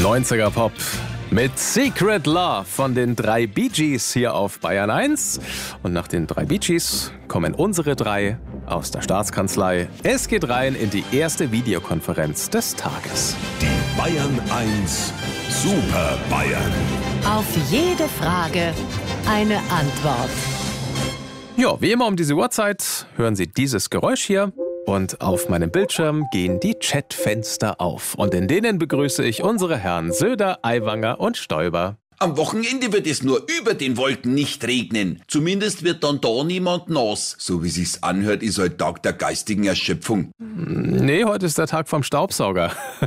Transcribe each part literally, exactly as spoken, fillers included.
neunziger Pop mit Secret Love von den drei Bee Gees hier auf Bayern eins. Und nach den drei Bee Gees kommen unsere drei aus der Staatskanzlei. Es geht rein in die erste Videokonferenz des Tages. Die Bayern eins Super Bayern. Auf jede Frage eine Antwort. Ja, wie immer um diese Uhrzeit hören Sie dieses Geräusch hier. Und auf meinem Bildschirm gehen die Chatfenster auf. Und in denen begrüße ich unsere Herren Söder, Aiwanger und Stoiber. Am Wochenende wird es nur über den Wolken nicht regnen. Zumindest wird dann da niemand nass. So wie sich's anhört, ist heute Tag der geistigen Erschöpfung. Nee, heute ist der Tag vom Staubsauger.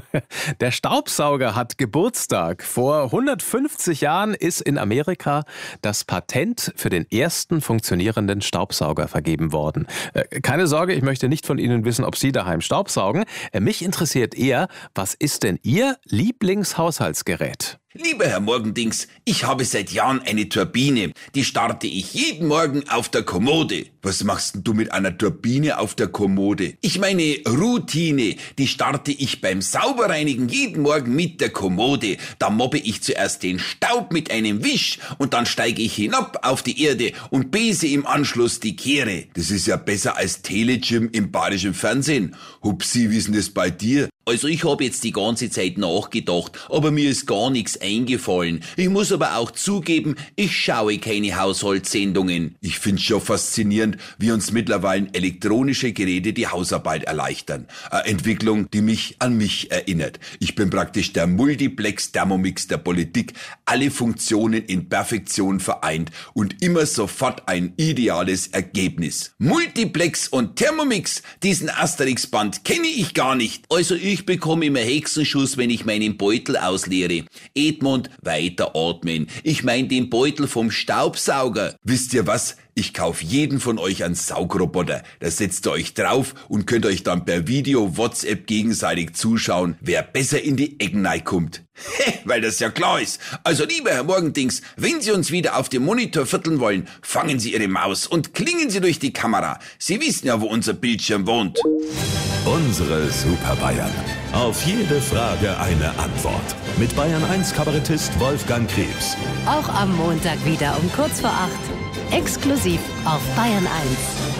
Der Staubsauger hat Geburtstag. Vor hundertfünfzig Jahren ist in Amerika das Patent für den ersten funktionierenden Staubsauger vergeben worden. Keine Sorge, ich möchte nicht von Ihnen wissen, ob Sie daheim staubsaugen. Mich interessiert eher, was ist denn Ihr Lieblingshaushaltsgerät? Lieber Herr Morgendings, ich habe seit Jahren eine Turbine. Die starte ich jeden Morgen auf der Kommode. Was machst denn du mit einer Turbine auf der Kommode? Ich meine Routine, die starte ich beim Sauberreinigen jeden Morgen mit der Kommode. Da mobbe ich zuerst den Staub mit einem Wisch und dann steige ich hinab auf die Erde und bese im Anschluss die Kehre. Das ist ja besser als Telegym im bayerischen Fernsehen. Hupsi, wie ist denn das bei dir? Also ich habe jetzt die ganze Zeit nachgedacht, aber mir ist gar nichts eingefallen. Ich muss aber auch zugeben, ich schaue keine Haushaltssendungen. Ich find's schon faszinierend, wie uns mittlerweile elektronische Geräte die Hausarbeit erleichtern. Eine Entwicklung, die mich an mich erinnert. Ich bin praktisch der Multiplex-Thermomix der Politik, alle Funktionen in Perfektion vereint und immer sofort ein ideales Ergebnis. Multiplex und Thermomix, diesen Asterix-Band kenne ich gar nicht. Also ich Ich bekomme immer Hexenschuss, wenn ich meinen Beutel ausleere. Edmund, weiter atmen. Ich meine den Beutel vom Staubsauger. Wisst ihr was? Ich kauf jeden von euch einen Saugroboter. Da setzt ihr euch drauf und könnt euch dann per Video WhatsApp gegenseitig zuschauen, wer besser in die Ecken reinkommt. Weil das ja klar ist. Also lieber Herr Morgendings, wenn Sie uns wieder auf dem Monitor vierteln wollen, fangen Sie Ihre Maus und klingen Sie durch die Kamera. Sie wissen ja, wo unser Bildschirm wohnt. Unsere Super Bayern. Auf jede Frage eine Antwort. Mit Bayern eins Kabarettist Wolfgang Krebs. Auch am Montag wieder um kurz vor acht. Exklusiv auf Bayern eins.